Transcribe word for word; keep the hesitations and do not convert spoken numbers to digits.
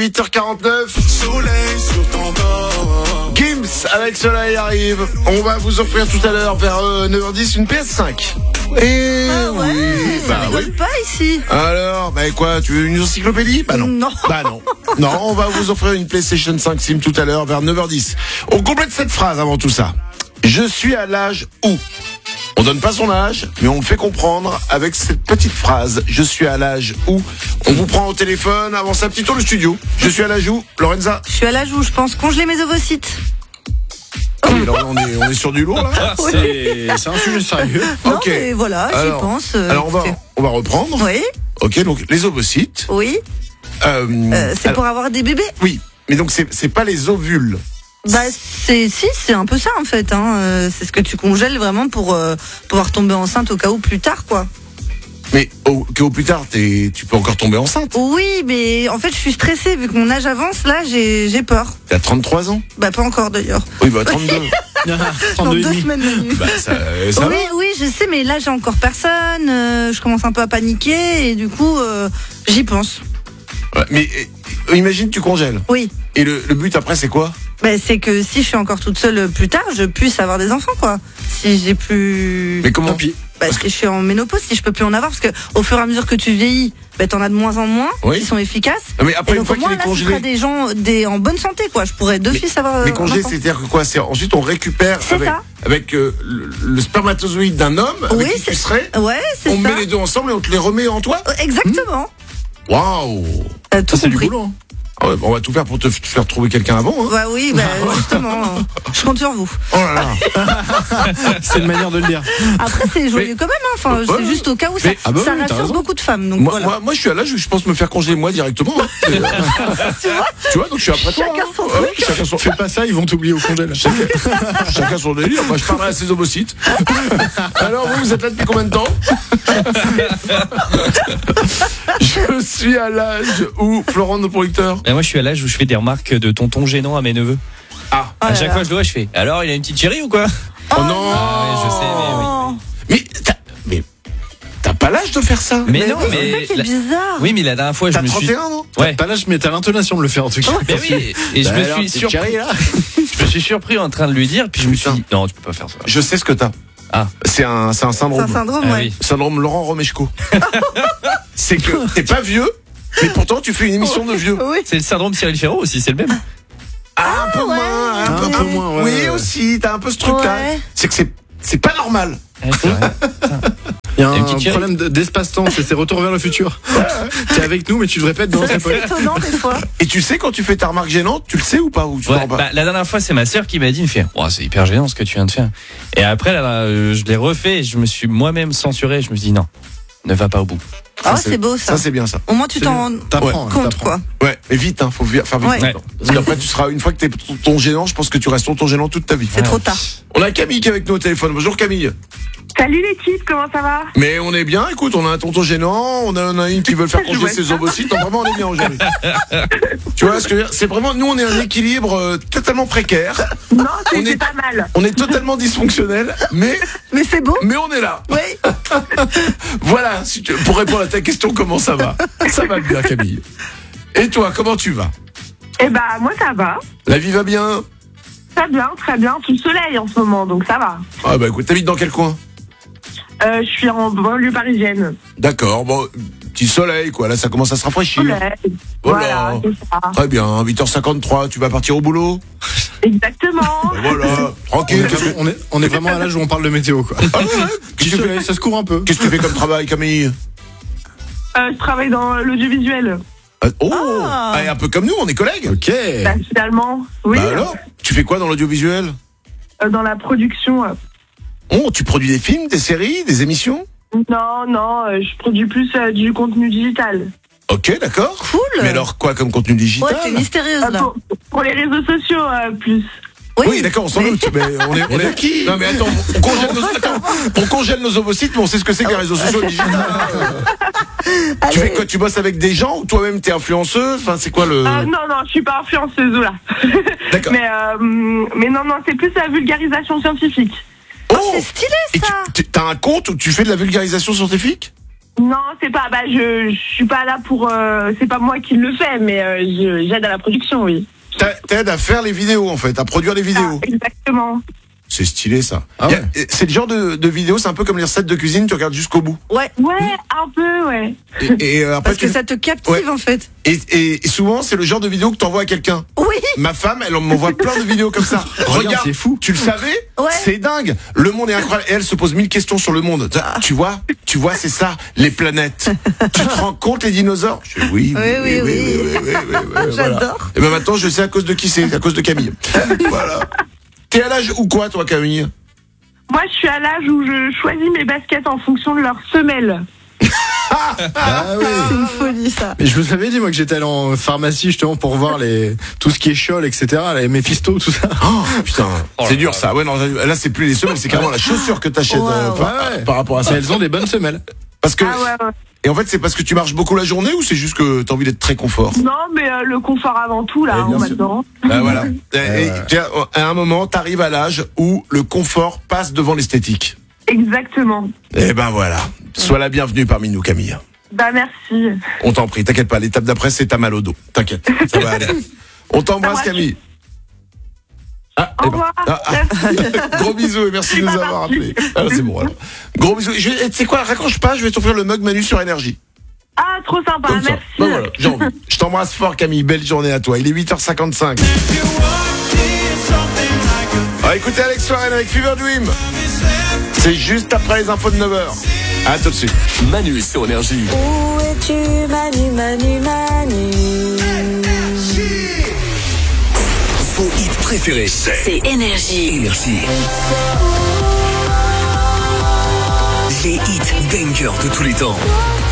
huit heures quarante-neuf. Soleil sur ton corps. Gims avec Soleil arrive. On va vous offrir tout à l'heure vers euh, neuf heures dix une P S cinq. Et ah ouais, oui, ça bah rigole oui. pas ici. Alors, bah quoi, tu veux une encyclopédie? Bah non. Non. Bah non. Non, on va vous offrir une PlayStation cinq Sim tout à l'heure vers neuf heures dix. On complète cette phrase avant tout ça. Je suis à l'âge où? On donne pas son âge, mais on le fait comprendre avec cette petite phrase. Je suis à l'âge où? On vous prend au téléphone, avance un petit tour le studio. Je suis à l'âge où? Lorenza? Je suis à l'âge où je pense congeler mes ovocytes. Ah oui, alors on est, on est sur du lourd là. Oui. C'est, c'est un sujet sérieux. Non, Ok. mais voilà, j'y Alors, pense. euh, Alors on va, écoutez. on va reprendre. Oui, Ok, donc les ovocytes. oui. Euh, Euh, c'est alors, pour avoir des bébés. Oui, mais donc c'est, c'est pas les ovules. Bah c'est si c'est un peu ça en fait. Hein. Euh, c'est ce que tu congèles vraiment pour euh, pouvoir tomber enceinte au cas où plus tard quoi. Mais au, qu'au plus tard, t'es, tu peux encore tomber enceinte. Oui, mais en fait je suis stressée vu que mon âge avance. Là j'ai j'ai peur. T'as trente-trois ans. Bah pas encore d'ailleurs. Oui, bah trente-deux. Dans trente-deux et deux demi. semaines Manu. Bah ça, ça oui, va. oui, je sais, mais là j'ai encore personne. euh, je commence un peu à paniquer et du coup euh, j'y pense. Ouais, mais euh, imagine tu congèles. Oui. Et le, le but après c'est quoi? Bah, c'est que si je suis encore toute seule plus tard, je puisse avoir des enfants, quoi. Si j'ai plus. Mais comment? Tant pis. Bah, si je suis en ménopause, si je peux plus en avoir, parce que au fur et à mesure que tu vieillis, bah, t'en as de moins en moins Oui. qui sont efficaces. Mais après Et une donc fois au moins qu'il est là, ce congelé. sera des gens des, en bonne santé, quoi. Je pourrais d'office avoir. euh, Mais un congelé, enfant. c'est-à-dire que quoi? C'est ensuite on récupère C'est avec, ça. avec euh, le, le spermatozoïde d'un homme Oui, avec qui c'est- tu serais. Ouais, c'est On ça. met les deux ensemble et on te les remet en toi. Euh, Exactement. Waouh! T'as tout Ça, c'est du compris. boulot. Hein. Ah ouais, bah, on va tout faire pour te f- faire trouver quelqu'un avant. Hein. Bah oui, bah, justement, je compte sur vous. Oh là là! C'est une manière de le dire. Après, c'est joyeux quand même, hein. Enfin, Ouais, c'est ouais. juste au cas où ça, Mais- ah bah ça oui, t'as rassure raison. beaucoup de femmes. Donc Moi, voilà. moi, moi, je suis à l'âge où je pense me faire congeler moi directement. Hein. Et, euh, Tu vois, tu vois, donc je suis après toi. Chacun hein. son Ah oui, truc. chacun son Fais pas ça, ils vont t'oublier au congèle. Chacun son délire. Moi, je parlerai à ses ovocytes. Alors, vous, vous êtes là depuis combien de temps? Je suis à l'âge où, Florent, notre producteur. Ben moi, je suis à l'âge où je fais des remarques de tonton gênant à mes neveux. Ah, Oh à là chaque là. fois, je le vois, je fais. Alors, il a une petite chérie ou quoi? oh non! Ah ouais, je sais, mais oui. Oh. Mais t'as, mais t'as pas l'âge de faire ça? Mais, Mais non, oui, c'est mais ça qui est la- bizarre. oui, mais la dernière fois, je T'as me trente suis. et un, non? Ouais. Pas l'âge, mais t'as l'intonation de le faire en tout cas. Mais oui, et je Bah me alors, suis petite surpris. chérie, là. Je me suis surpris en train de lui dire, puis je me suis Putain. dit non, tu peux pas faire ça. Je sais ce que t'as. Ah. C'est un, c'est un C'est syndrome. un syndrome, Ah ouais. oui. Syndrome Laurent Romeshko. C'est que t'es pas vieux, mais pourtant tu fais une émission de vieux. Oui. C'est le syndrome Cyril Ferraud aussi, c'est le même. Ah, un peu moins, un, Un peu, peu un- moins, ouais, Oui, ouais. aussi, t'as un peu ce truc-là. Ouais. C'est que c'est, c'est pas normal. Ouais, c'est vrai. Il y a Une un petite chérie. problème de- d'espace-temps, c'est c'est retour vers le futur. T'es avec nous, mais tu devrais pas être dans C'est cette époque. c'est étonnant des fois. Et tu sais quand tu fais ta remarque gênante, tu le sais ou pas, ou tu Ouais, t'en rends pas? bah, la dernière fois, c'est ma sœur qui m'a dit, il me fait, oh, c'est hyper gênant ce que tu viens de faire. Et après, là, euh, je l'ai refait, et je me suis moi-même censuré, je me suis dit, non, ne va pas au bout. Ah, Ça, c'est beau ça. Ça, c'est bien ça. Au moins tu C'est t'en T'apprends, compte t'apprends. quoi. Ouais, mais vite, hein, faut vi- faire vite. Ouais. Ouais. Parce qu'après, tu seras, une fois que t'es ton gênant, je pense que tu restes ton gênant toute ta vie. C'est trop tard. On a Camille qui est avec nous au téléphone. Bonjour Camille. Salut l'équipe, comment ça va? Mais on est bien, écoute, on a un tonton gênant, on a, on a une qui veut le faire Je congeler vois ses ça. ovocytes, donc vraiment on est bien aujourd'hui. Tu vois ce que je veux dire? C'est vraiment, nous on est un équilibre euh, totalement précaire, Non, c'est On est- c'est pas mal. on est totalement dysfonctionnel, mais, Mais c'est beau. mais on est là. Oui. Voilà, si tu- pour répondre à ta question, comment ça va? Ça va bien Camille. Et toi, comment tu vas? Eh bah, moi ça va. La vie va bien? Très bien, très bien. Tout soleil en ce moment, donc ça va. Ah bah écoute, t'habites dans quel coin? Euh, je suis en banlieue parisienne. D'accord, bon, petit soleil quoi, là ça commence à se rafraîchir. Soleil. Voilà. Voilà, c'est ça. Très bien, huit heures cinquante-trois, tu vas partir au boulot? Exactement. Ben voilà, On tranquille. est, vraiment, on, est, on est vraiment à l'âge où on parle de météo, quoi. Ah ouais, Petit Qu'est-ce que tu soleil, fais ça se couvre un peu. Qu'est-ce que tu fais comme travail, Camille? Euh, je travaille dans l'audiovisuel. Ah, Oh Ah. ah, et un peu comme nous, on est collègues. Ok. Bah, finalement, oui. Bah alors, tu fais quoi dans l'audiovisuel? Euh, dans la production. euh, Oh, tu produis des films, des séries, des émissions? Non, non, euh, je produis plus euh, du contenu digital. Ok, d'accord. Cool. Mais alors quoi comme contenu Ouais, digital? t'es mystérieuse Euh, là. pour, pour les réseaux sociaux, euh, plus. Oui, d'accord, on s'en mais- doute. Mais on est, on est qui? Non mais attends, on congèle nos, attends, on congèle nos ovocytes, mais on sait ce que c'est que les réseaux sociaux digitales. Tu fais quoi? Tu bosses avec des gens ou toi-même t'es influenceuse? Enfin, c'est quoi le? Euh, non, non, je suis pas influenceuse, là. D'accord. mais, euh, mais non, non, c'est plus la vulgarisation scientifique. Oh, c'est stylé Et tu- ça. tu- t'as un compte où tu fais de la vulgarisation scientifique? Non, c'est pas. Bah, je, je suis pas là pour. Euh, c'est pas moi qui le fais, mais euh, je- j'aide à la production, oui. T'a- T'aides à faire les vidéos en fait, à produire les vidéos. Ah, exactement. C'est stylé ça. Ah Y a- ouais. C'est le genre de, de vidéo, c'est un peu comme les recettes de cuisine, tu regardes jusqu'au bout. Ouais. Ouais, un peu, ouais. Et, et, euh, après Parce que tu- ça te captive Ouais. en fait. et, et- et souvent c'est le genre de vidéo que t'envoies à quelqu'un. Oui. Ma femme, elle m'envoie plein de vidéos comme ça. Regarde, c'est fou. Tu le savais? Ouais. C'est dingue. Le monde est incroyable. Et elle se pose mille questions sur le monde. Ah. Tu vois? Tu vois, c'est ça, les planètes. Tu te rends compte les dinosaures? Je fais oui, oui, Oui, oui, oui, oui, oui, oui. oui, oui, oui, oui, voilà. J'adore. Et ben maintenant, je sais à cause de qui c'est, à cause de Camille. Voilà. T'es à l'âge où quoi, toi, Camille? Moi, je suis à l'âge où je choisis mes baskets en fonction de leur semelle. Ah oui. C'est une folie ça. Mais je vous avais dit, moi, que j'étais allé en pharmacie, justement, pour voir les, tout ce qui est Scholl, et cetera, les Mephisto, tout ça. Oh, putain, Oh c'est là dur là. ça. Ouais, non, là, c'est plus les semelles, c'est carrément la chaussure que t'achètes Ouais, euh, ouais, par, ouais. par rapport à Mais ça. elles ont des bonnes semelles. Parce que, Ah ouais, ouais. et en fait, c'est parce que tu marches beaucoup la journée ou c'est juste que t'as envie d'être très confort? Non, mais euh, le confort avant tout, là, Ouais, bien hein, sûr. maintenant. Bah voilà. Et, ouais. et, tiens, à un moment, t'arrives à l'âge où le confort passe devant l'esthétique. Exactement. Et ben voilà. Sois la bienvenue parmi nous, Camille. Bah, merci. On t'en prie, t'inquiète pas. L'étape d'après, c'est t'as mal au dos. T'inquiète, ça va aller. On t'embrasse, Ça va, Camille. Ah, Au elle est revoir. partie. Ah, ah. Merci. Gros bisous et merci de nous Je suis pas avoir partie. appelés. Ah, c'est bon alors. Gros bisous. Je vais- Tu sais quoi, raccroche pas, je vais t'offrir le mug Manu sur énergie. Ah, trop sympa, Comme ça. merci. Bah voilà, j'ai envie. Je t'embrasse fort, Camille. Belle journée à toi. Il est huit heures cinquante-cinq. Ah, écoutez Alex Warren avec Fever Dream. C'est juste après les infos de neuf heures. À tout de suite. Manu sur Énergie. Où es-tu, Manu, Manu, Manu? Vos hits préférés, c'est C'est Énergie. Énergie. Les hits bangers de tous les temps.